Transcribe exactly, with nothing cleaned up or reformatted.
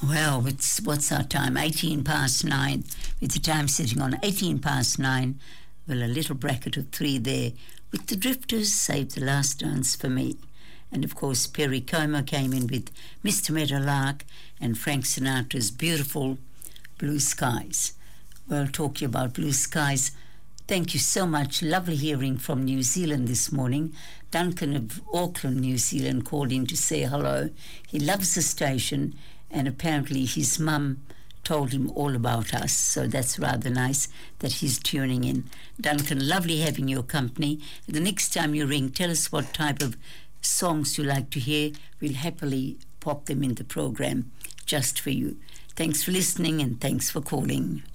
Well, it's, what's our time? eighteen past nine. With the time sitting on eighteen past nine. Well, a little bracket of three there. With the Drifters, Save the Last Dance for Me. And of course, Perry Como came in with Mister Meadowlark and Frank Sinatra's beautiful Blue Skies. Well, talking about blue skies, thank you so much. Lovely hearing from New Zealand this morning. Duncan of Auckland, New Zealand, called in to say hello. He loves the station, and apparently his mum told him all about us, so that's rather nice that he's tuning in. Duncan, lovely having your company. The next time you ring, tell us what type of songs you like to hear. We'll happily pop them in the program just for you. Thanks for listening and thanks for calling.